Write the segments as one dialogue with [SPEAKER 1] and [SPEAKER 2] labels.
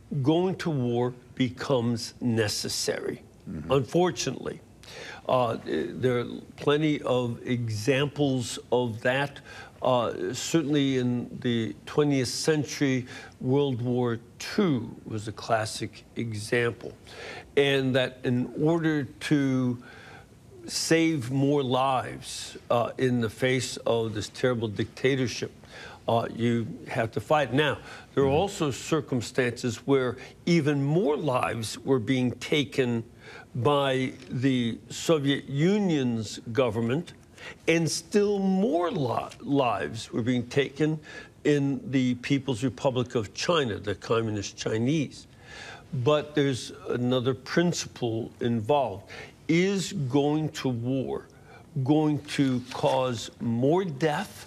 [SPEAKER 1] going to war becomes necessary. Unfortunately, there are plenty of examples of that. Certainly in the 20th century, World War II was a classic example. And that in order to save more lives in the face of this terrible dictatorship, you have to fight. Now, there are also circumstances where even more lives were being taken by the Soviet Union's government, and still more lives were being taken in the People's Republic of China, the Communist Chinese. But there's another principle involved. Is going to war going to cause more death,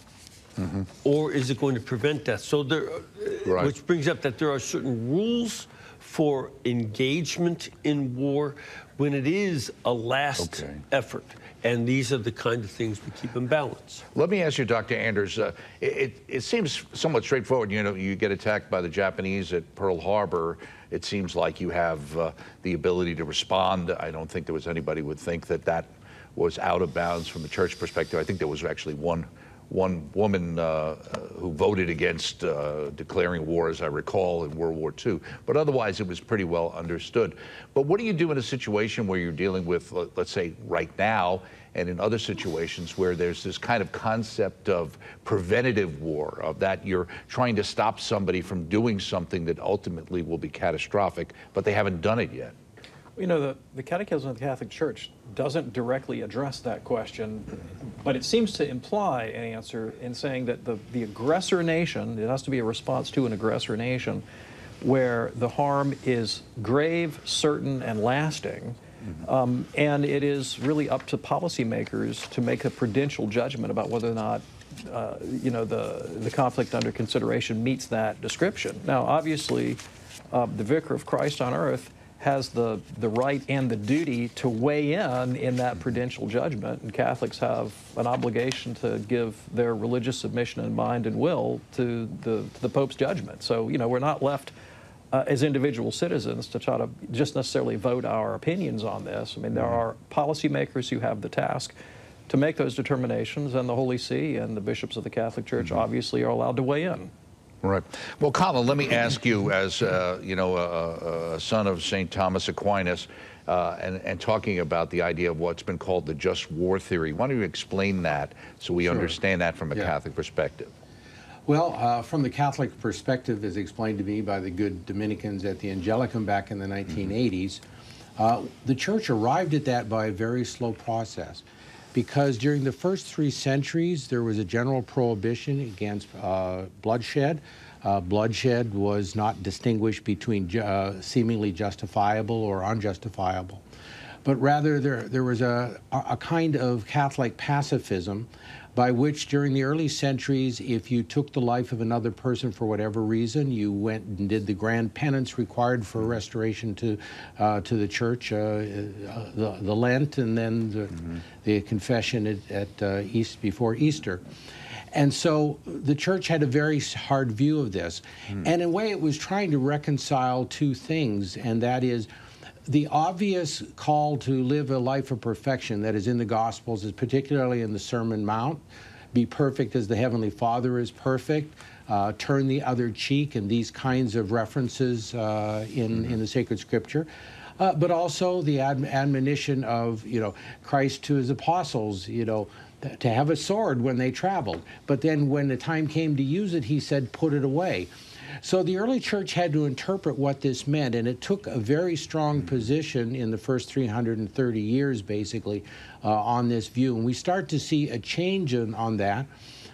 [SPEAKER 1] or is it going to prevent death? So there, which brings up that there are certain rules for engagement in war when it is a last effort. And these are the kind of things we keep in balance.
[SPEAKER 2] Let me ask you, Dr. Anders, it seems somewhat straightforward. You know, you get attacked by the Japanese at Pearl Harbor. It seems like you have the ability to respond. I don't think there was anybody who would think that that was out of bounds from the church perspective. I think there was actually one woman who voted against declaring war, as I recall, in World War II. But otherwise, it was pretty well understood. But what do you do in a situation where you're dealing with, let's say, right now, and in other situations where there's this kind of concept of preventative war, of that you're trying to stop somebody from doing something that ultimately will be catastrophic, but they haven't done it yet?
[SPEAKER 3] You know, the Catechism of the Catholic Church doesn't directly address that question, but it seems to imply an answer in saying that the aggressor nation, it has to be a response to an aggressor nation, where the harm is grave, certain, and lasting. And it is really up to policymakers to make a prudential judgment about whether or not you know, the conflict under consideration meets that description. Now, obviously, the Vicar of Christ on earth has the right and the duty to weigh in that prudential judgment, and Catholics have an obligation to give their religious submission in mind and will to the Pope's judgment. So, you know, we're not left as individual citizens to try to just necessarily vote our opinions on this. I mean, there are policymakers who have the task to make those determinations, and the Holy See and the bishops of the Catholic Church obviously are allowed to weigh in.
[SPEAKER 2] Right. Well, Colin, let me ask you, as you know, a son of St. Thomas Aquinas, and talking about the idea of what's been called the just war theory. Why don't you explain that so we understand that from a Catholic perspective?
[SPEAKER 4] Well, from the Catholic perspective, as explained to me by the good Dominicans at the Angelicum back in the 1980s, the Church arrived at that by a very slow process. Because during the first 3 centuries, there was a general prohibition against bloodshed. Bloodshed was not distinguished between seemingly justifiable or unjustifiable. But rather, there was a kind of Catholic pacifism by which during the early centuries, if you took the life of another person for whatever reason, you went and did the grand penance required for restoration to the church, the Lent, and then the confession before Easter. And so the church had a very hard view of this. And in a way, it was trying to reconcile 2 things, and that is the obvious call to live a life of perfection that is in the Gospels, is particularly in the Sermon Mount. Be perfect as the Heavenly Father is perfect. Turn the other cheek, and these kinds of references in the sacred Scripture. But also the admonition of, you know, Christ to his apostles, you know, to have a sword when they traveled. But then when the time came to use it, he said, put it away. So the early church had to interpret what this meant, and it took a very strong position in the first 330 years, basically, on this view. And we start to see a change on that.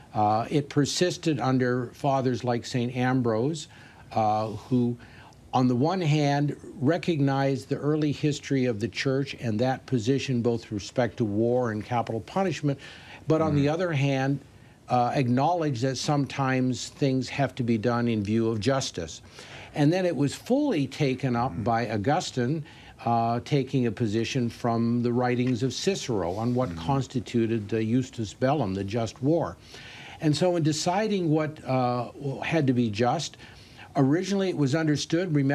[SPEAKER 4] It persisted under fathers like St. Ambrose, who, on the one hand, recognized the early history of the church and that position both with respect to war and capital punishment, but on the other hand, acknowledge that sometimes things have to be done in view of justice. And then it was fully taken up by Augustine, taking a position from the writings of Cicero on what constituted the Justus Bellum, the just war. And so in deciding what had to be just, originally it was understood, remember,